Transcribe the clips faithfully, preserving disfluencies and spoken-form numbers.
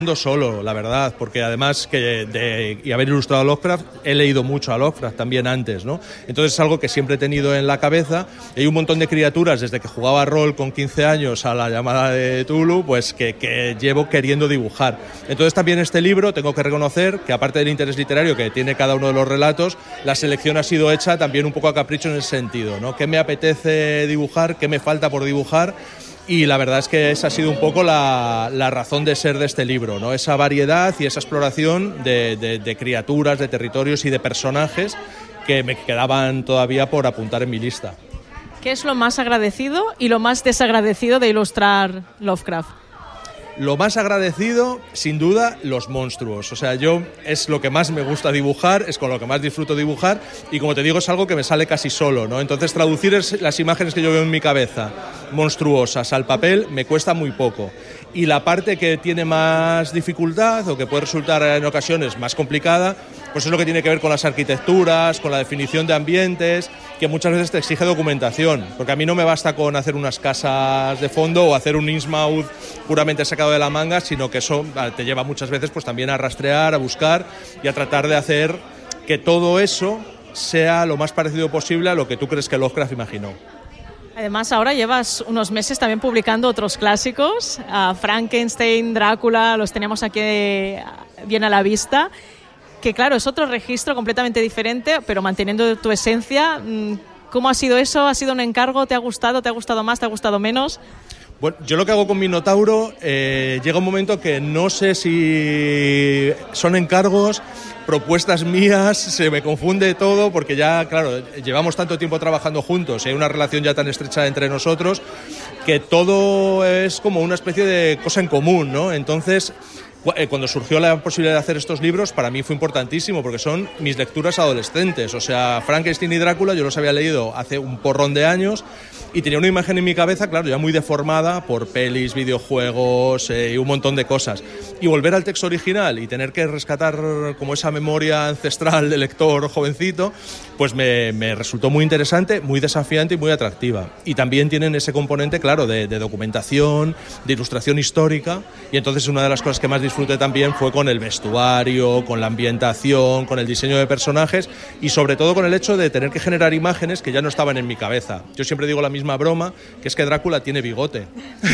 solo, la verdad, porque además que de y haber ilustrado a Lovecraft, he leído mucho a Lovecraft también antes, ¿no? Entonces es algo que siempre he tenido en la cabeza. Hay un montón de criaturas desde que jugaba rol con quince años a la llamada de Tulu, pues que, que llevo queriendo dibujar. Entonces también este libro, tengo que reconocer que aparte del interés literario que tiene cada uno de los relatos, la selección ha sido hecha también un poco a capricho en ese sentido, ¿no? ¿Qué me apetece dibujar? ¿Qué me falta por dibujar? Y la verdad es que esa ha sido un poco la, la razón de ser de este libro, ¿no? Esa variedad y esa exploración de, de, de criaturas, de territorios y de personajes que me quedaban todavía por apuntar en mi lista. ¿Qué es lo más agradecido y lo más desagradecido de ilustrar Lovecraft? Lo más agradecido, sin duda, los monstruos. O sea, yo es lo que más me gusta dibujar, es con lo que más disfruto dibujar y, como te digo, es algo que me sale casi solo, ¿no? Entonces, traducir las imágenes que yo veo en mi cabeza, monstruosas, al papel, me cuesta muy poco. Y la parte que tiene más dificultad o que puede resultar en ocasiones más complicada, pues es lo que tiene que ver con las arquitecturas, con la definición de ambientes, que muchas veces te exige documentación, porque a mí no me basta con hacer unas casas de fondo o hacer un Innsmouth puramente sacado de la manga, sino que eso te lleva muchas veces pues también a rastrear, a buscar y a tratar de hacer que todo eso sea lo más parecido posible a lo que tú crees que Lovecraft imaginó. Además, ahora llevas unos meses también publicando otros clásicos, uh, Frankenstein, Drácula, los tenemos aquí bien a la vista, que claro, es otro registro completamente diferente, pero manteniendo tu esencia. ¿Cómo ha sido eso? ¿Ha sido un encargo? ¿Te ha gustado? ¿Te ha gustado más? ¿Te ha gustado menos? Bueno, yo lo que hago con Minotauro, eh, llega un momento que no sé si son encargos, propuestas mías, se me confunde todo porque ya, claro, llevamos tanto tiempo trabajando juntos y hay una relación ya tan estrecha entre nosotros que todo es como una especie de cosa en común, ¿no? Entonces, cuando surgió la posibilidad de hacer estos libros, para mí fue importantísimo porque son mis lecturas adolescentes. O sea, Frankenstein y Drácula yo los había leído hace un porrón de años y tenía una imagen en mi cabeza, claro, ya muy deformada por pelis, videojuegos eh, y un montón de cosas. Y volver al texto original y tener que rescatar como esa memoria ancestral del lector jovencito, pues me, me resultó muy interesante, muy desafiante y muy atractiva. Y también tienen ese componente, claro, de, de documentación, de ilustración histórica, y entonces una de las cosas que más disfruté también fue con el vestuario, con la ambientación, con el diseño de personajes y sobre todo con el hecho de tener que generar imágenes que ya no estaban en mi cabeza. Yo siempre digo la misma broma, que es que Drácula tiene bigote.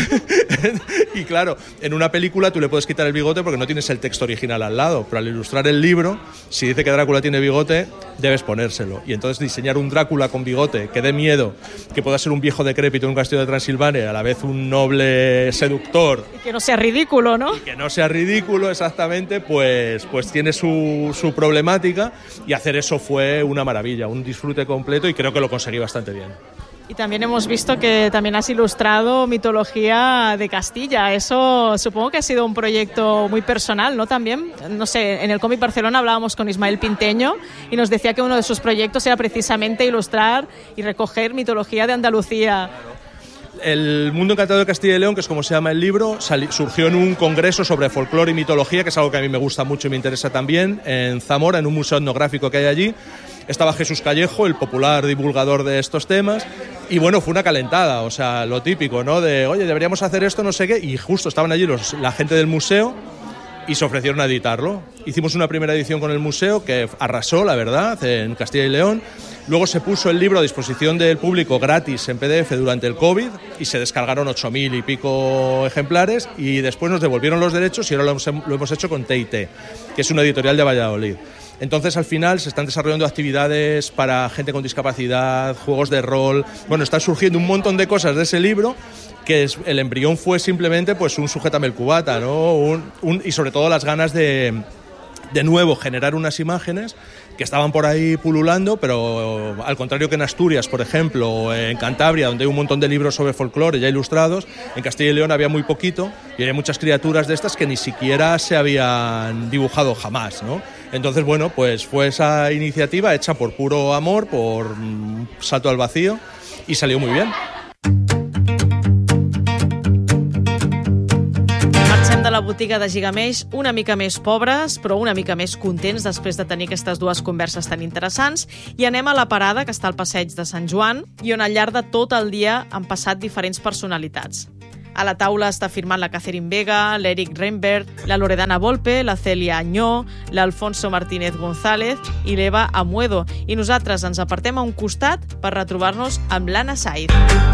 Y claro, en una película tú le puedes quitar el bigote porque no tienes el texto original al lado, pero al ilustrar el libro, si dice que Drácula tiene bigote, debes ponérselo. Y entonces diseñar un Drácula con bigote que dé miedo, que pueda ser un viejo decrépito en un castillo de Transilvania, a la vez un noble seductor. Y que no sea ridículo, ¿no? Y que no sea ridículo. ridículo exactamente, pues, pues tiene su, su problemática y hacer eso fue una maravilla, un disfrute completo y creo que lo conseguí bastante bien. Y también hemos visto que también has ilustrado mitología de Castilla. Eso supongo que ha sido un proyecto muy personal, ¿no? También, no sé, en el Cómic Barcelona hablábamos con Ismael Pinteño y nos decía que uno de sus proyectos era precisamente ilustrar y recoger mitología de Andalucía. El Mundo Encantado de Castilla y León, que es como se llama el libro, sali- surgió en un congreso sobre folclore y mitología, que es algo que a mí me gusta mucho y me interesa también, en Zamora, en un museo etnográfico que hay allí. Estaba Jesús Callejo, el popular divulgador de estos temas, y bueno, fue una calentada, o sea, lo típico, ¿no? De, oye, deberíamos hacer esto, no sé qué, y justo estaban allí los, la gente del museo y se ofrecieron a editarlo. Hicimos una primera edición con el museo que arrasó, la verdad, en Castilla y León. Luego se puso el libro a disposición del público gratis en P D F durante el COVID y se descargaron ocho mil y pico ejemplares y después nos devolvieron los derechos y ahora lo hemos, lo hemos hecho con T y T, que es una editorial de Valladolid. Entonces, al final, se están desarrollando actividades para gente con discapacidad, juegos de rol. Bueno, está surgiendo un montón de cosas de ese libro que es, el embrión fue simplemente pues un sujétame el cubata, ¿no? Un, un, y sobre todo las ganas de, de nuevo, generar unas imágenes que estaban por ahí pululando, pero al contrario que en Asturias, por ejemplo, o en Cantabria, donde hay un montón de libros sobre folclore ya ilustrados, en Castilla y León había muy poquito y había muchas criaturas de estas que ni siquiera se habían dibujado jamás, ¿no? Entonces, bueno, pues fue esa iniciativa hecha por puro amor, por un salto al vacío y salió muy bien. De la botiga de Gigameix, una mica més pobres, però una mica més contents després de tenir aquestes dues converses tan interessants, i anem a la parada, que està al passeig de Sant Joan, i on al llarg de tot el dia han passat diferents personalitats. A la taula està firmant la Catherine Vega, l'Eric Rembert, la Loredana Volpe, la Celia Añó, l'Alfonso Martínez González i l'Eva Amuedo. I nosaltres ens apartem a un costat per retrobar-nos amb l'Anna Saiz.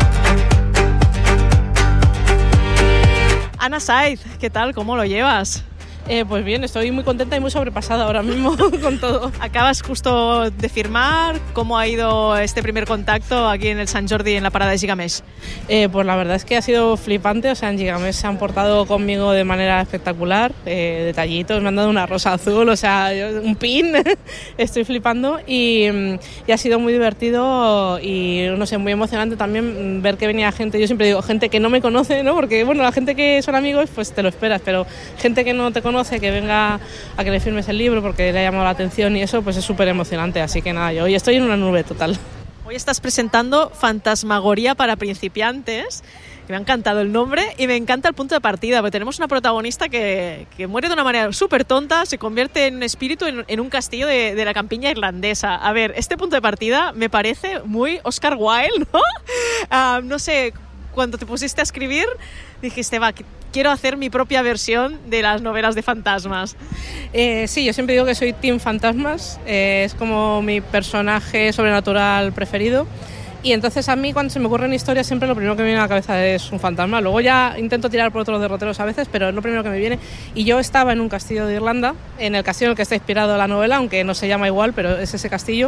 Ana Saiz, ¿qué tal? ¿Cómo lo llevas? Eh, pues bien, estoy muy contenta y muy sobrepasada ahora mismo con todo. Acabas justo de firmar. ¿Cómo ha ido este primer contacto aquí en el Sant Jordi, en la parada de Gigamés? Eh, pues la verdad es que ha sido flipante. O sea, en Gigamés se han portado conmigo de manera espectacular. Eh, detallitos, me han dado una rosa azul, o sea, un pin. Estoy flipando y, y ha sido muy divertido y, no sé, muy emocionante también ver que venía gente. Yo siempre digo, gente que no me conoce, ¿no? Porque, bueno, la gente que son amigos, pues te lo esperas, pero gente que no te conoce, que venga a que le firmes el libro porque le ha llamado la atención y eso, pues es súper emocionante. Así que nada, yo hoy estoy en una nube total. Hoy estás presentando Fantasmagoría para principiantes. Me ha encantado el nombre y me encanta el punto de partida, porque tenemos una protagonista que, que muere de una manera súper tonta, se convierte en espíritu en, en un castillo de, de la campiña irlandesa. A ver, este punto de partida me parece muy Oscar Wilde, ¿no? Uh, no sé, cuando te pusiste a escribir dijiste, va, quiero hacer mi propia versión de las novelas de fantasmas. Eh, sí, yo siempre digo que soy Team Fantasmas, eh, es como mi personaje sobrenatural preferido. Y entonces a mí cuando se me ocurren historias siempre lo primero que me viene a la cabeza es un fantasma. Luego ya intento tirar por otros derroteros a veces, pero es lo primero que me viene. Y yo estaba en un castillo de Irlanda, en el castillo en el que está inspirado la novela, aunque no se llama igual, pero es ese castillo.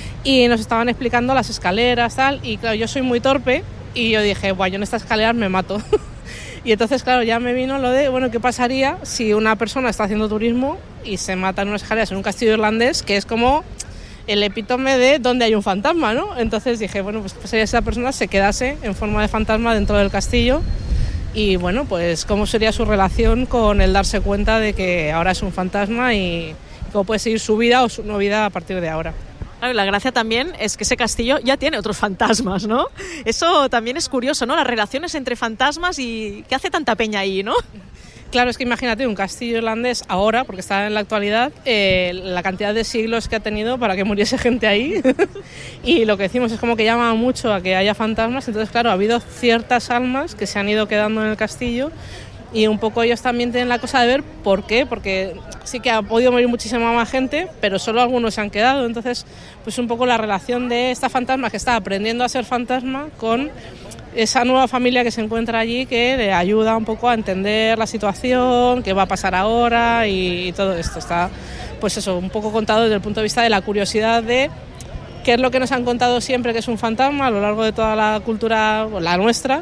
Y nos estaban explicando las escaleras, tal, y claro, yo soy muy torpe y yo dije, bueno, yo en estas escaleras me mato. Y entonces, claro, ya me vino lo de, bueno, ¿qué pasaría si una persona está haciendo turismo y se mata en unas escaleras en un castillo irlandés, que es como el epítome de donde hay un fantasma, ¿no? Entonces dije, bueno, pues, pues esa persona se quedase en forma de fantasma dentro del castillo y, bueno, pues cómo sería su relación con el darse cuenta de que ahora es un fantasma y cómo puede seguir su vida o su no vida a partir de ahora. Claro, la gracia también es que ese castillo ya tiene otros fantasmas, ¿no? Eso también es curioso, ¿no? Las relaciones entre fantasmas y qué hace tanta peña ahí, ¿no? Claro, es que imagínate un castillo irlandés ahora, porque está en la actualidad, eh, la cantidad de siglos que ha tenido para que muriese gente ahí. Y lo que decimos es como que llama mucho a que haya fantasmas. Entonces, claro, ha habido ciertas almas que se han ido quedando en el castillo y un poco ellos también tienen la cosa de ver por qué, porque sí que ha podido morir muchísima más gente, pero solo algunos se han quedado. Entonces, pues un poco la relación de esta fantasma que está aprendiendo a ser fantasma con esa nueva familia que se encuentra allí, que le ayuda un poco a entender la situación, qué va a pasar ahora y, y todo esto. Está, pues eso, un poco contado desde el punto de vista de la curiosidad de qué es lo que nos han contado siempre que es un fantasma a lo largo de toda la cultura, la nuestra,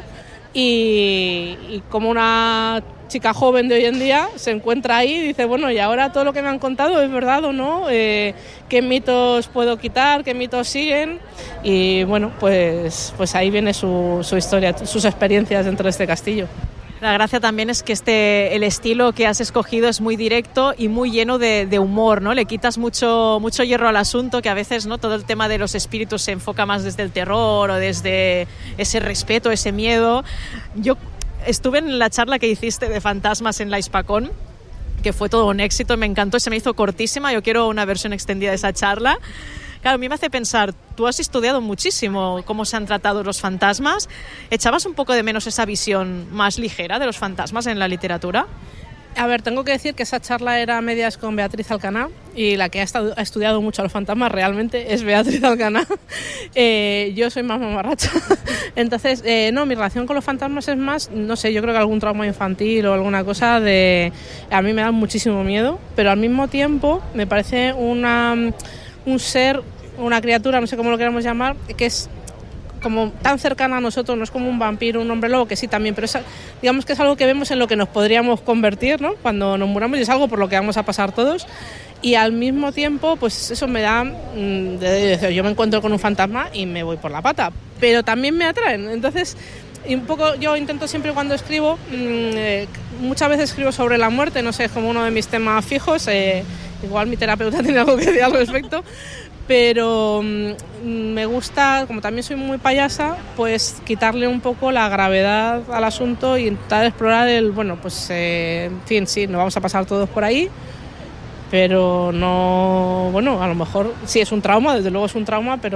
y, y como una chica joven de hoy en día se encuentra ahí y dice, bueno, y ahora todo lo que me han contado es verdad o no, eh, qué mitos puedo quitar, qué mitos siguen, y bueno, pues, pues ahí viene su, su historia, sus experiencias dentro de este castillo. La gracia también es que este, el estilo que has escogido es muy directo y muy lleno de, de humor, ¿no? Le quitas mucho, mucho hierro al asunto, que a veces, ¿no?, todo el tema de los espíritus se enfoca más desde el terror o desde ese respeto, ese miedo. Yo estuve en la charla que hiciste de fantasmas en la Hispacón, que fue todo un éxito, me encantó, se me hizo cortísima, yo quiero una versión extendida de esa charla. Claro, a mí me hace pensar, tú has estudiado muchísimo cómo se han tratado los fantasmas. ¿Echabas un poco de menos esa visión más ligera de los fantasmas en la literatura? A ver, tengo que decir que esa charla era a medias con Beatriz Alcaná y la que ha, estado, ha estudiado mucho a los fantasmas realmente es Beatriz Alcaná. Eh, yo soy más mamarracha. Entonces, eh, no, mi relación con los fantasmas es más, no sé, yo creo que algún trauma infantil o alguna cosa de... A mí me da muchísimo miedo, pero al mismo tiempo me parece una, un ser, una criatura, no sé cómo lo queramos llamar, que es como tan cercana a nosotros, no es como un vampiro, un hombre lobo, que sí también, pero es, digamos que es algo que vemos en lo que nos podríamos convertir, ¿no?, cuando nos muramos, y es algo por lo que vamos a pasar todos. Y al mismo tiempo, pues eso me da, mmm, de, de, de, yo me encuentro con un fantasma y me voy por la pata, pero también me atraen. Entonces, y un poco yo intento siempre cuando escribo, mmm, eh, muchas veces escribo sobre la muerte, no sé, es como uno de mis temas fijos, eh, igual mi terapeuta tiene algo que decir al respecto, pero mmm, me gusta, como también soy muy payasa, pues quitarle un poco la gravedad al asunto y intentar explorar el, bueno, pues eh, en fin, sí, nos vamos a pasar todos por ahí, pero no, bueno, a lo mejor sí es un trauma, desde luego es un trauma, pero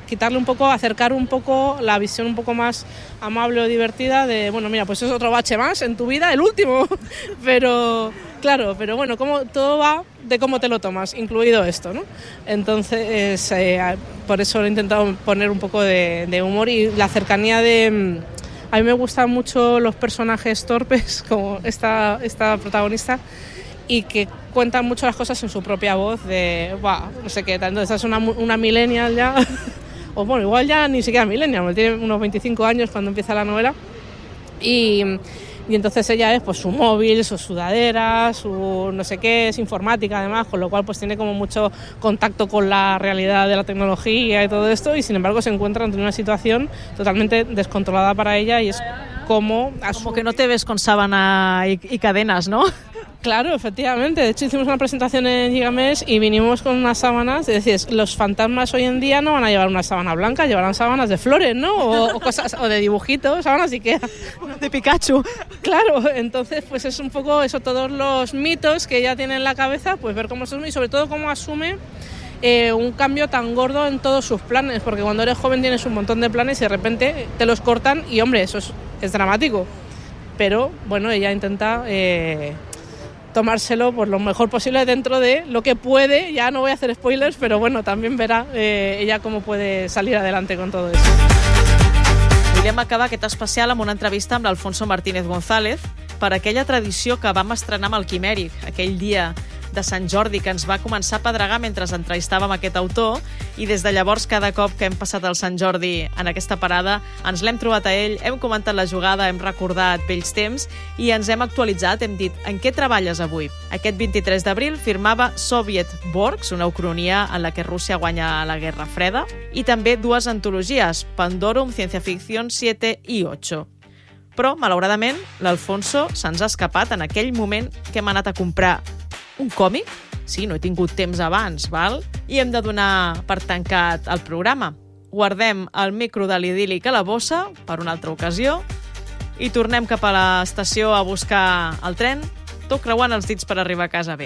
quitarle un poco, acercar un poco la visión un poco más amable o divertida de, bueno, mira, pues es otro bache más en tu vida, el último, pero claro, pero bueno, como todo va de cómo te lo tomas, incluido esto, ¿no? Entonces, eh, por eso he intentado poner un poco de, de humor y la cercanía de... A mí me gustan mucho los personajes torpes, como esta, esta protagonista, y que cuentan mucho las cosas en su propia voz de, bah, no sé qué, entonces es una, una millennial ya, o bueno, igual ya ni siquiera millennial, tiene unos veinticinco años cuando empieza la novela, y, y entonces ella es pues su móvil, su sudadera, su no sé qué, es informática además, con lo cual pues tiene como mucho contacto con la realidad de la tecnología y todo esto, y sin embargo se encuentra ante una situación totalmente descontrolada para ella, y es como... Como que no te ves con sábana y, y cadenas, ¿no? Claro, efectivamente. De hecho, hicimos una presentación en Gigamesh y vinimos con unas sábanas. Es decir, los fantasmas hoy en día no van a llevar una sábana blanca, llevarán sábanas de flores, ¿no? O, o cosas, o de dibujitos, sábanas Ikea. De Pikachu. Claro, entonces pues es un poco eso, todos los mitos que ella tiene en la cabeza, pues ver cómo se asume y sobre todo cómo asume eh, un cambio tan gordo en todos sus planes, porque cuando eres joven tienes un montón de planes y de repente te los cortan y, hombre, eso es, es dramático. Pero, bueno, ella intenta... Eh, tomárselo por lo mejor posible dentro de lo que puede, ya no voy a hacer spoilers, pero bueno, también verá eh, ella cómo puede salir adelante con todo eso. Volíem acabar aquest especial amb una entrevista amb l'Alfonso Martínez González per aquella tradició que vam estrenar amb el Quimèric, aquell dia de Sant Jordi que ens va començar a pedregar mentre entrevistàvem aquest autor, i des de llavors cada cop que hem passat el Sant Jordi en aquesta parada ens l'hem trobat a ell, hem comentat la jugada, hem recordat vells temps i ens hem actualitzat, hem dit en què treballes avui? Aquest vint-i-tres d'abril firmava Soviet Borgs, una ucronia en la que Rússia guanya la Guerra Freda, i també dues antologies, Pandorum, Ciencia Ficción siete i ocho. Però, malauradament, l'Alfonso se'ns ha escapat en aquell moment que hem anat a comprar un còmic. Sí, no he tingut temps abans, val? I hem de donar per tancat el programa. Guardem el micro de l'idíl·lic a la bossa per una altra ocasió i tornem cap a l'estació a buscar el tren, tot creuant els dits per arribar a casa bé.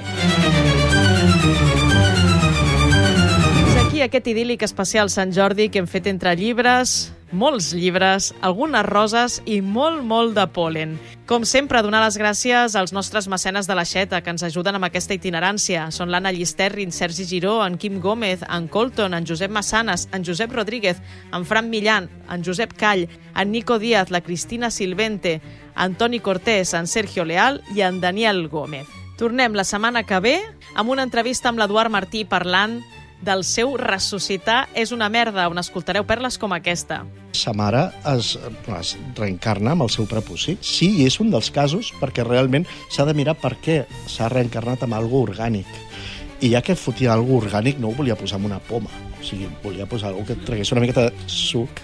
És aquí aquest idíl·lic especial Sant Jordi que hem fet entre llibres, molts llibres, algunes roses i molt, molt de pol·len. Com sempre, donar les gràcies als nostres mecenes de l'Aixeta que ens ajuden amb aquesta itinerància. Són l'Anna Llisterri, en Sergi Giró, en Quim Gómez, en Colton, en Josep Massanes, en Josep Rodríguez, en Fran Millán, en Josep Call, en Nico Díaz, la Cristina Silvente, en Toni Cortés, en Sergio Leal i en Daniel Gómez. Tornem la setmana que ve amb una entrevista amb l'Eduard Martí parlant del seu Ressuscitar és una merda, on escoltareu perles com aquesta. Sa mare es, es reencarna amb el seu prepuci. Sí, i és un dels casos perquè realment s'ha de mirar per què s'ha reencarnat amb algo orgànic. I ja que fotia algo orgànic no ho volia posar amb una poma. O sigui, volia posar algo que tragués una miqueta de suc.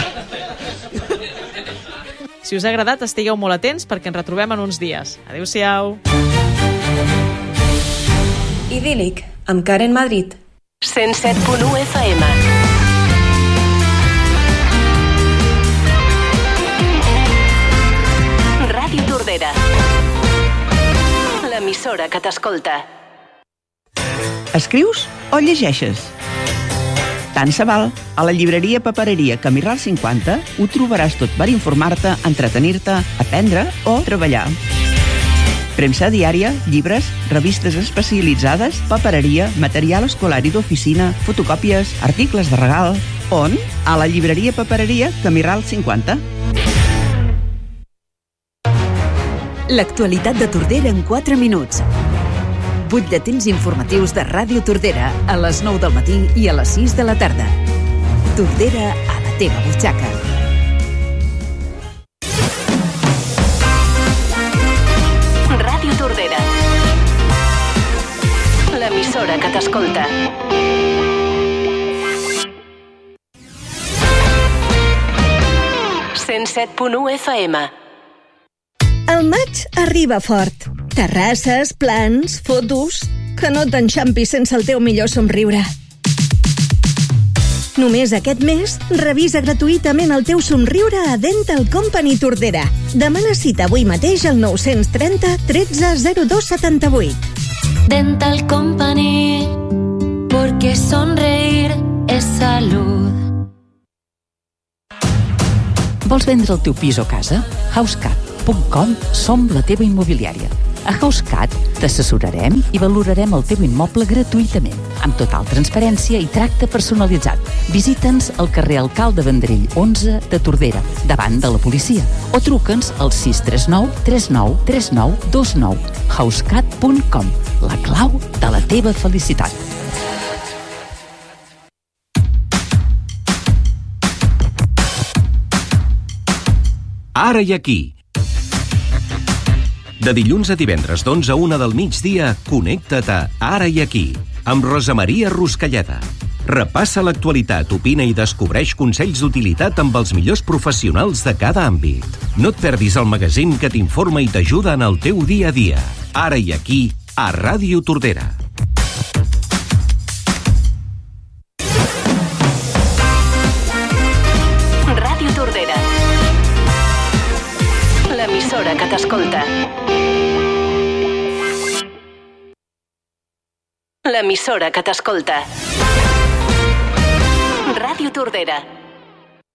Si us ha agradat, estigueu molt atents perquè ens retrobem en uns dies. Adéu-siau. Idíl·lic, amb Karen Madrid. cent set punt u F M. Ràdio Tordera, l'emissora que t'escolta. Escrius o llegeixes? Tant se val. A la llibreria Papereria Camirral cinquanta ho trobaràs tot per informar-te, entretenir-te, aprendre o treballar. Premsa diària, llibres, revistes especialitzades, papereria, material escolar i d'oficina, fotocòpies, articles de regal... On? A la llibreria Papereria Camirral cinquanta. L'actualitat de Tordera en quatre minuts. Butlletins informatius de Ràdio Tordera a les nou del matí i a les sis de la tarda. Tordera a la teva butxaca. Ràdio Tordera, l'emissora que t'escolta. cent set punt u F M. El maig arriba fort. Terrasses, plans, fotos... Que no t'enxampis sense el teu millor somriure. Només aquest mes, revisa gratuïtament el teu somriure a Dental Company Tordera. Demana cita avui mateix al nou trenta, tretze, zero dos setanta-vuit. Dental Company, porque sonreír es salud. Vols vendre el teu pis o casa? housecat punt com som la teva immobiliària. A HouseCat t'assessorarem i valorarem el teu immoble gratuïtament, amb total transparència i tracte personalitzat. Visita'ns al carrer Alcalde Vendrell onze de Tordera, davant de la policia, o truca'ns al sis tres nou tres nou tres nou dos nou. housecat punt com, la clau de la teva felicitat. Ara i aquí. De dilluns a divendres d'onze a una del migdia, connecta't a Ara i Aquí, amb Rosa Maria Ruscalleda. Repassa l'actualitat, opina i descobreix consells d'utilitat amb els millors professionals de cada àmbit. No et perdis el magazín que t'informa i t'ajuda en el teu dia a dia. Ara i Aquí, a Ràdio Tordera. Ràdio Tordera. L'emissora que t'escolta. L'emissora que t'escolta. Ràdio Tordera.